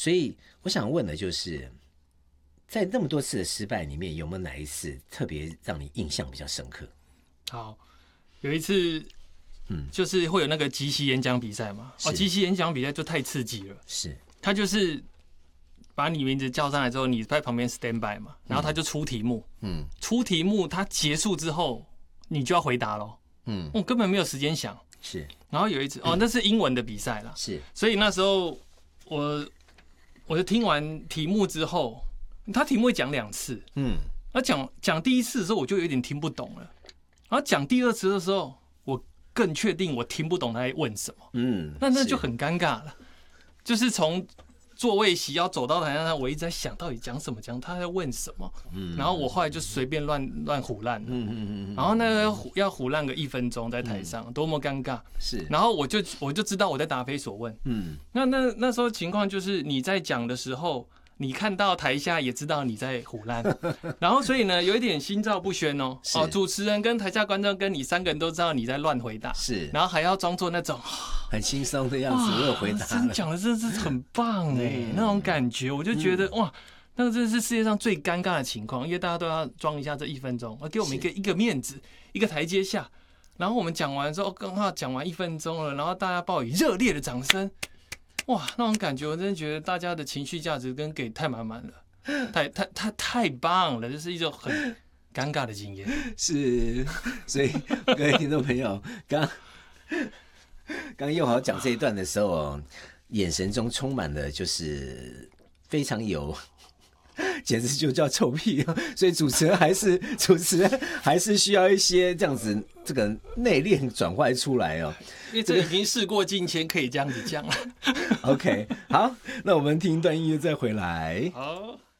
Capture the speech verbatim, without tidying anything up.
所以我想问的就是，在那么多次的失败里面，有没有哪一次特别让你印象比较深刻？ 好，有一次，嗯，就是会有那个即席演讲比赛嘛。哦，即席演讲比赛就太刺激了。 是， 他就是把你名字叫上来之后，你在旁边 stand by 嘛，然后他就出题目。嗯，出题目他结束之后，你就要回答咯。嗯，我根本没有时间想。 是， 然后有一次，哦，那是英文的比赛啦。 是， 所以那时候我我就听完题目之后，他题目会讲两次。嗯，那讲讲第一次的时候，我就有点听不懂了。然后讲第二次的时候，我更确定我听不懂他在问什么。嗯，那那就很尴尬了。就是从座位席要走到台上，我一直在想到底讲什么，讲他在问什么。嗯，然后我后来就随便乱乱唬烂了。嗯嗯嗯。然后那个要唬烂个一分钟在台上，多么尴尬。 是。 然后我就我就知道我在答非所问。嗯。那那那时候情况就是你在讲的时候，你看到台下也知道你在唬烂，然后所以呢有一点心照不宣哦。哦，主持人跟台下观众跟你三个人都知道你在乱回答。 是。 然后还要装作那种很轻松的样子，我有回答了。 真讲的真是很棒哎、欸，那种感觉我就觉得、嗯、哇，那个真的是世界上最尴尬的情况，因为大家都要装一下这一分钟，给我们一个一个面子，一个台阶下。然后我们讲完之后，刚好讲完一分钟了，然后大家报以热烈的掌声。哇，那种感觉我真的觉得大家的情绪价值跟给太满满了，太太太太棒了，这是一种很尴尬的经验。 是，所以各位听众朋友，刚刚佑豪讲这一段的时候，眼神中充满了就是非常有，简直就叫臭屁。所以主持人还是主持人还是需要一些这样子这个内敛转换出来哦。 因为这已经事过境迁，可以这样子讲了。 OK， 好，那我们听一段音乐再回来。 好。